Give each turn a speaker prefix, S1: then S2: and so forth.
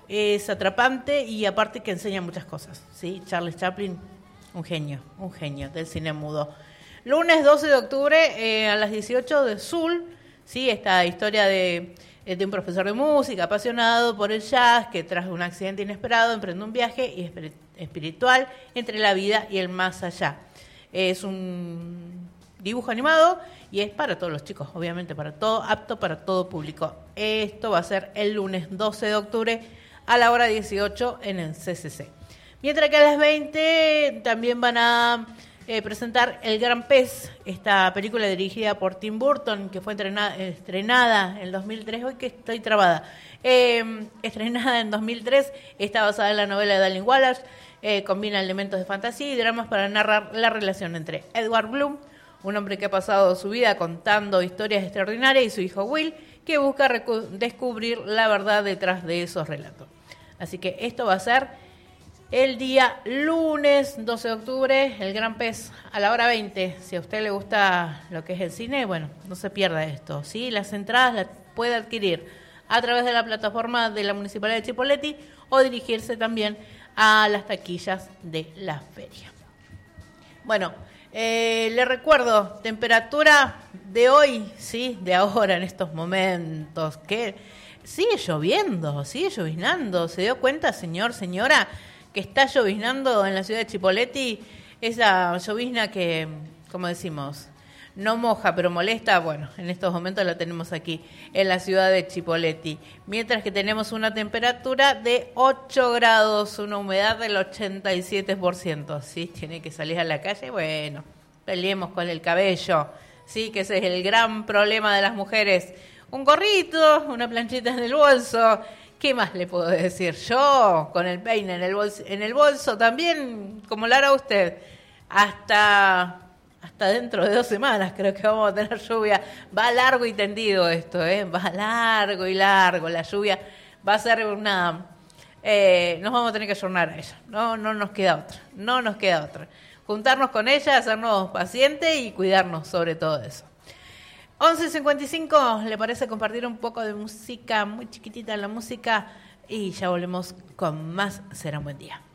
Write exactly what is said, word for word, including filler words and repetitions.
S1: es atrapante y aparte que enseña muchas cosas, ¿sí? Charles Chaplin, un genio, un genio del cine mudo. Lunes doce de octubre eh, a las dieciocho de Soul, ¿sí? Esta historia de, de un profesor de música apasionado por el jazz que tras un accidente inesperado emprende un viaje espiritual entre la vida y el más allá. Es un dibujo animado y es para todos los chicos, obviamente, para todo, apto para todo público. Esto va a ser el lunes doce de octubre a la hora dieciocho en el C C C. Mientras que a las veinte también van a eh, presentar El Gran Pez, esta película dirigida por Tim Burton, que fue entrenada, estrenada en dos mil tres, hoy que estoy trabada, eh, estrenada en dos mil tres, está basada en la novela de Darling Wallace, eh, combina elementos de fantasía y dramas para narrar la relación entre Edward Bloom, un hombre que ha pasado su vida contando historias extraordinarias, y su hijo Will, que busca recu- descubrir la verdad detrás de esos relatos. Así que esto va a ser el día lunes doce de octubre, El Gran Pez, a la hora veinte. Si a usted le gusta lo que es el cine, bueno, no se pierda esto, ¿sí? Las entradas las puede adquirir a través de la plataforma de la Municipalidad de Chipoleti o dirigirse también a las taquillas de la feria. Bueno, eh, le recuerdo, temperatura de hoy, ¿sí? De ahora, en estos momentos, que sigue lloviendo, sigue lloviznando. ¿Se dio cuenta, señor, señora, que está lloviznando en la ciudad de Chipoleti? Esa llovizna que, como decimos, no moja, pero molesta. Bueno, en estos momentos la tenemos aquí, en la ciudad de Chipoleti. Mientras que tenemos una temperatura de ocho grados, una humedad del ochenta y siete por ciento. ¿Sí? Tiene que salir a la calle, bueno, peleemos con el cabello. Sí, que ese es el gran problema de las mujeres. Un gorrito, una planchita en el bolso. ¿Qué más le puedo decir? Yo, con el peine en el bolso, en el bolso también, como lo hará usted. Hasta, hasta dentro de dos semanas creo que vamos a tener lluvia. Va largo y tendido esto, ¿eh? Va largo y largo. La lluvia va a ser una... Eh, nos vamos a tener que ayornar a ella. No, no nos queda otra. No nos queda otra. Juntarnos con ella, hacernos pacientes y cuidarnos sobre todo eso. once cincuenta y cinco, ¿le parece compartir un poco de música muy chiquitita, la música? Y ya volvemos con más Será un Buen Día.